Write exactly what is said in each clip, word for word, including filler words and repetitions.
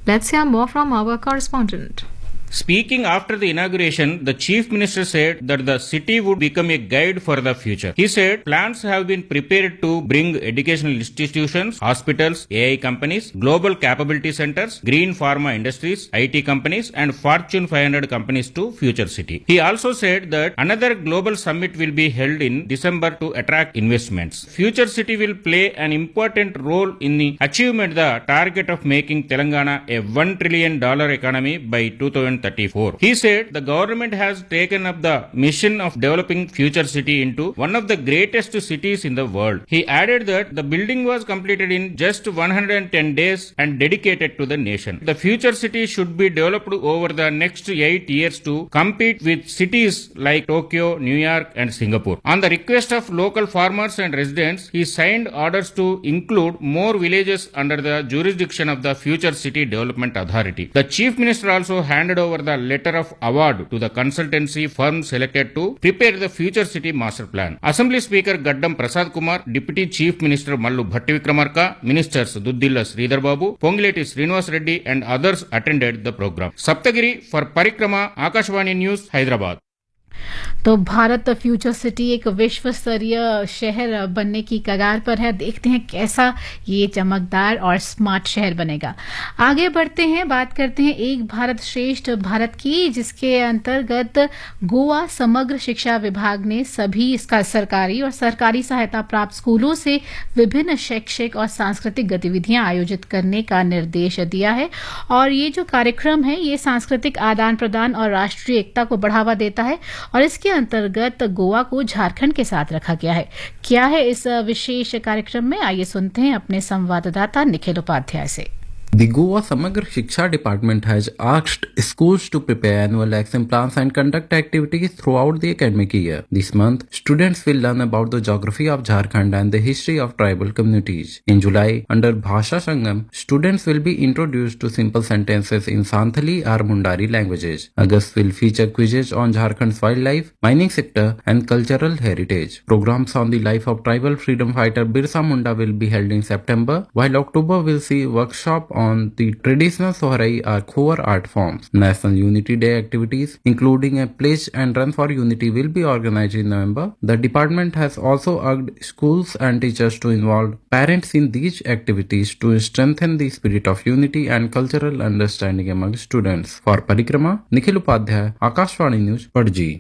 Let's hear more from our correspondent. Speaking after the inauguration, the Chief Minister said that the city would become a guide for the future. He said plans have been prepared to bring educational institutions, hospitals, A I companies, global capability centers, green pharma industries, I T companies and Fortune five hundred companies to Future City. He also said that another global summit will be held in December to attract investments. Future City will play an important role in the achievement the target of making Telangana a one trillion dollars economy by two thousand thirty-four. He said the government has taken up the mission of developing Future City into one of the greatest cities in the world. He added that the building was completed in just one hundred ten days and dedicated to the nation. The Future City should be developed over the next eight years to compete with cities like Tokyo, New York and Singapore. On the request of local farmers and residents, he signed orders to include more villages under the jurisdiction of the Future City Development Authority. The Chief Minister also handed over the letter of award to the consultancy firm selected to prepare the Future City Master Plan. Assembly Speaker Gaddam Prasad Kumar, Deputy Chief Minister Mallu Bhatti Vikramarka, Ministers Duddilla Sridhar Babu, Pongileti Srinivas Reddy and others attended the program. Saptagiri for Parikrama, Akashvani News, Hyderabad. तो Bharat future city एक विश्व स्तरीय शहर बनने की कगार पर है। देखते हैं कैसा ये चमकदार और स्मार्ट शहर बनेगा। आगे बढ़ते हैं, बात करते हैं एक भारत श्रेष्ठ भारत की, जिसके अंतर्गत गोवा समग्र शिक्षा विभाग ने सभी इसका सरकारी और सरकारी सहायता प्राप्त स्कूलों से विभिन्न शैक्षिक और सांस्कृतिक गतिविधियां आयोजित करने का निर्देश दिया है। और ये जो कार्यक्रम है ये सांस्कृतिक आदान प्रदान और राष्ट्रीय एकता को बढ़ावा देता है और इसके अंतर्गत गोवा को झारखंड के साथ रखा गया है। क्या है इस विशेष कार्यक्रम में, आइए सुनते हैं अपने संवाददाता निखिल उपाध्याय से। The Goa Samagra Shiksha Department has asked schools to prepare annual action plans and conduct activities throughout the academic year. This month, students will learn about the geography of Jharkhand and the history of tribal communities. In July, under Bhasha Sangam, students will be introduced to simple sentences in Santhali or Mundari languages. August will feature quizzes on Jharkhand's wildlife, mining sector and cultural heritage. Programs on the life of tribal freedom fighter Birsa Munda will be held in September, while October will see workshop on the traditional Soharai or Khovar art forms. National Unity Day activities, including a pledge and run for unity, will be organized in November. The department has also urged schools and teachers to involve parents in these activities to strengthen the spirit of unity and cultural understanding among students. For Parikrama, Nikhil Upadhyay, Akashvani News, Padji.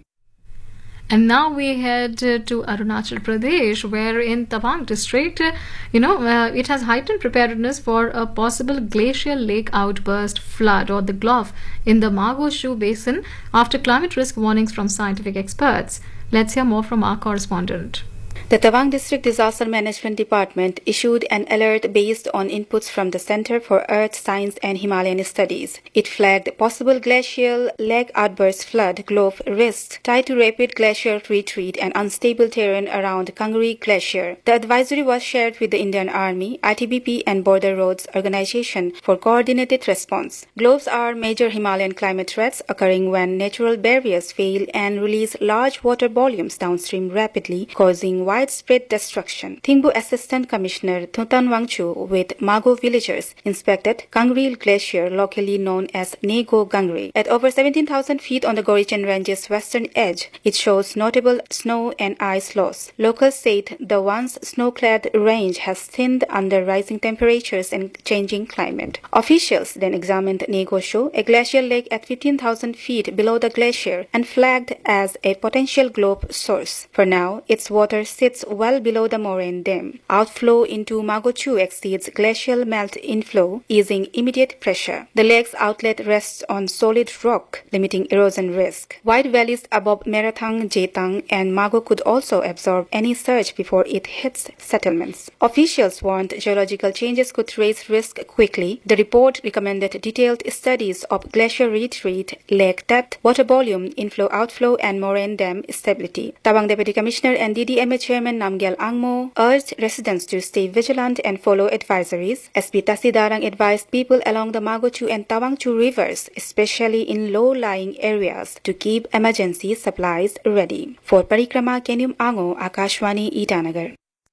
And now we head uh, to Arunachal Pradesh, where in Tawang district, uh, you know, uh, it has heightened preparedness for a possible glacial lake outburst, flood or the G L O F in the Mago Shu Basin after climate risk warnings from scientific experts. Let's hear more from our correspondent. The Tawang District Disaster Management Department issued an alert based on inputs from the Center for Earth Science and Himalayan Studies. It flagged possible glacial lake outburst flood G L O F risks tied to rapid glacier retreat and unstable terrain around Kangri Glacier. The advisory was shared with the Indian Army, I T B P and Border Roads Organization for coordinated response. G L O Fs are major Himalayan climate threats occurring when natural barriers fail and release large water volumes downstream rapidly, causing widespread destruction. Thingbu Assistant Commissioner Thutan Wangchu with Mago villagers inspected Kangri Glacier, locally known as Nego Gangri. At over seventeen thousand feet on the Gorichan Range's western edge, it shows notable snow and ice loss. Locals said the once snow-clad range has thinned under rising temperatures and changing climate. Officials then examined Nego Shu, a glacial lake at fifteen thousand feet below the glacier, and flagged as a potential G L O F source. For now, its water sits well below the moraine dam. Outflow into Magochu exceeds glacial melt inflow, easing immediate pressure. The lake's outlet rests on solid rock, limiting erosion risk. Wide valleys above Merathang, Jetang, and Mago could also absorb any surge before it hits settlements. Officials warned geological changes could raise risk quickly. The report recommended detailed studies of glacier retreat, lake depth, water volume, inflow-outflow, and moraine dam stability. Tawang Deputy Commissioner and D D M A Chairman Namgyal Angmo urged residents to stay vigilant and follow advisories. S P Tasidarang advised people along the Magochu and Tawangchu rivers, especially in low-lying areas, to keep emergency supplies ready. For Parikrama, Kenyum Ango, Akashwani, Itanagar.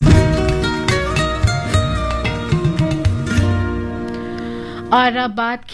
और अब बात